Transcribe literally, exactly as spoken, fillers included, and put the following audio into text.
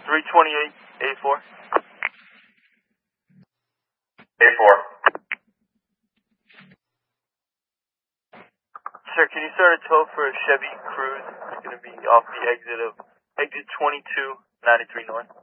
three twenty-eight, A four. A four. Sir, can you start a tow for a Chevy Cruze? It's going to be off the exit of exit twenty-two ninety-three North.